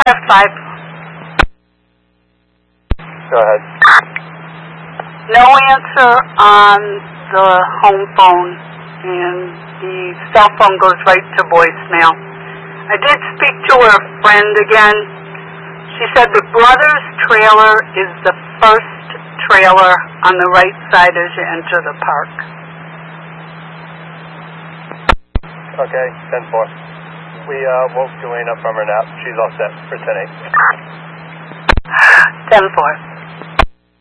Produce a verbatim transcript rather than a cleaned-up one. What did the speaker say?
F five. Go ahead. No answer on the home phone, and the cell phone goes right to voicemail. I did speak to her friend again. She said the Brothers trailer is the first trailer on the right side as you enter the park. Okay, ten four. We uh, woke Joanne up from her nap. She's all set for ten eight. ten four.